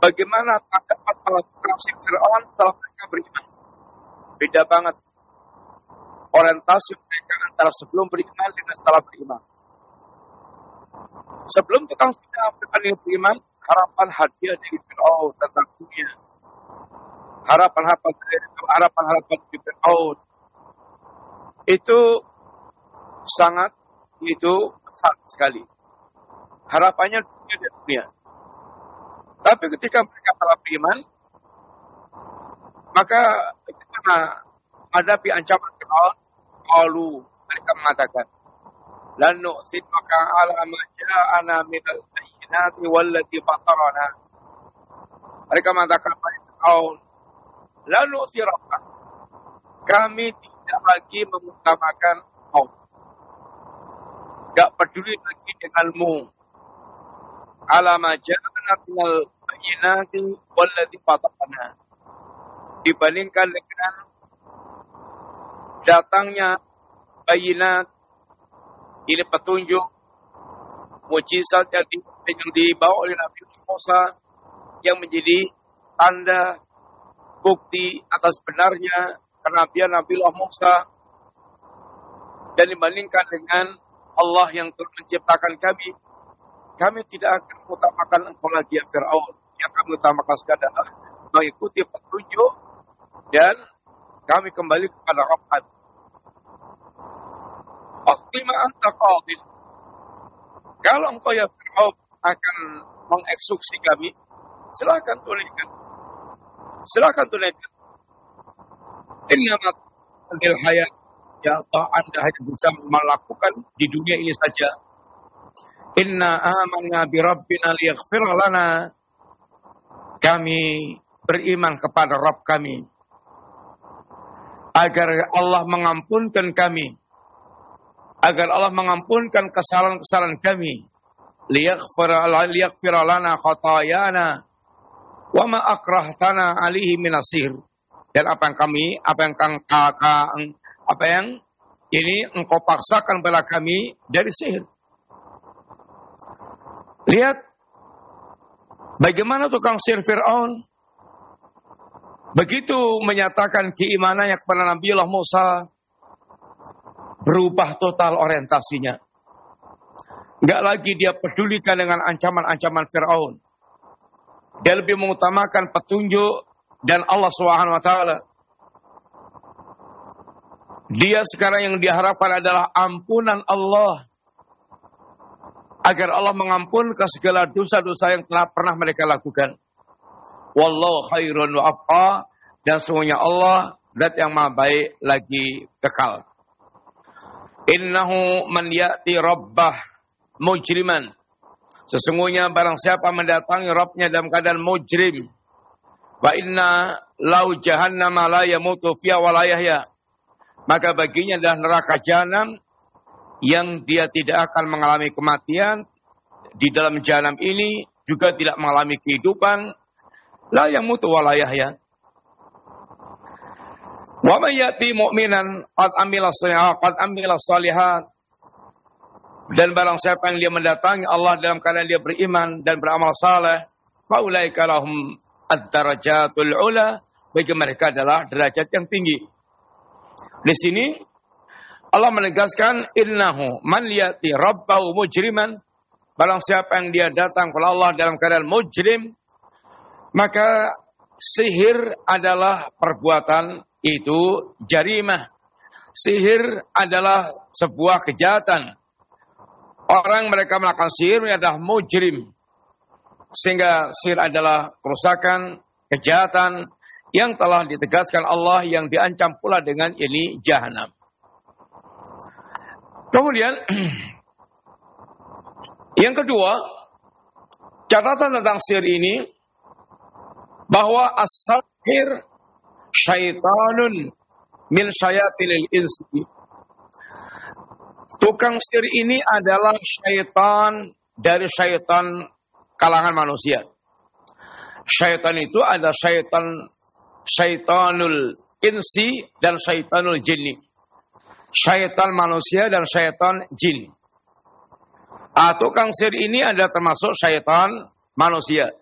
Bagaimana tanggapan para tukang sihir Fir'aun setelah mereka beriman? Beda banget orientasi mereka antara sebelum beriman dengan setelah beriman. Sebelum tukang sihir beriman, harapan hadiah dari Fir'aun tentang dunia. Harapan-harapan dari Fir'aun itu sangat besar sekali. Harapannya dunia dan dunia. Tapi ketika mereka telah beriman, maka bagaimana menghadapi ancaman Fir'aun? Mereka mengatakan, lan nu'thiraka ala ma ja'ana minal bayyinati wallati fatarana. Mereka mengatakan pada Fir'aun, lan nu'thiraka, kami tidak lagi mengutamakan kau, tidak peduli lagi denganmu, ala ma ja'ana minal bayyinati wallati fatarana, dibandingkan dengan datangnya bayinat, ini petunjuk, mukjizat yang dibawa oleh Nabi Musa yang menjadi tanda bukti atas benarnya kenabian Nabi Musa, dan dibandingkan dengan Allah yang telah menciptakan kami tidak akan mengutamakan engkau lagi ya Fir'aun. Yang kami utamakan sekadar mengikuti petunjuk dan kami kembali kepada Rabb kami. Waqtima anta qadil. Kalau engkau ya Fir'aun akan mengeksekusi kami, silakan tunaikan. Innama hadil hayat, ya Allah, Anda hanya bisa melakukan di dunia ini saja. Inna amanna bi rabbina liyaghfir lana. Kami beriman kepada Rabb kami agar Allah mengampunkan kami, agar Allah mengampunkan kesalahan-kesalahan kami. Liyaghfir lana khatayana wa ma akrahtana alaihi minasir. Dan apa yang ini engkau paksakan pada kami dari sihir. Lihat bagaimana tukang sihir Fir'aun begitu menyatakan keimanannya kepada Nabi Allah Musa, berubah total orientasinya. Enggak lagi dia pedulikan dengan ancaman-ancaman Fir'aun. Dia lebih mengutamakan petunjuk dan Allah Subhanahu wa taala. Dia sekarang yang diharapkan adalah ampunan Allah, agar Allah mengampunkan segala dosa-dosa yang telah pernah mereka lakukan. Wallahu khairun wa abqa, dan sesungguhnya Allah zat yang maha baik lagi kekal. Innahu man ya'ti rabbah mujriman. Sesungguhnya barang siapa mendatangi Rabbnya dalam keadaan mujrim, wa inna lau jahannama la yamutu fiha wa la yahya, maka baginya adalah neraka jahanam yang dia tidak akan mengalami kematian. Di dalam jahanam ini juga tidak mengalami kehidupan. La yamutu wa la yahya. Wa may yati mu'minan qad amila shalihat. Dan barang siapa yang dia mendatangi Allah dalam keadaan dia beriman dan beramal saleh, fa ulaika lahum ad-darajatul ula, bagi mereka adalah derajat yang tinggi. Di sini Allah menegaskan innahu man yati rabbahu mujriman, barang siapa yang dia datang kepada Allah dalam keadaan mujrim, maka sihir adalah perbuatan itu jarimah. Sihir adalah sebuah kejahatan. Orang mereka melakukan sihir adalah mujrim. Sehingga sihir adalah kerusakan, kejahatan yang telah ditegaskan Allah, yang diancam pula dengan ini jahanam. Kemudian yang kedua, catatan tentang sihir ini bahwa as-sahir syaitanun min syayatinil insi. Tukang sihir ini adalah syaitan dari syaitan kalangan manusia. Syaitan itu ada syaitanul insi dan syaitanul jinni. Syaitan manusia dan syaitan jin. Tukang sihir ini ada termasuk syaitan manusia.